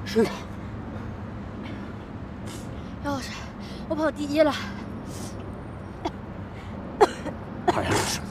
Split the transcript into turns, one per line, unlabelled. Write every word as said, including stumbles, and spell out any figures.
是的。
杨老师，我跑第一了。
还有什么？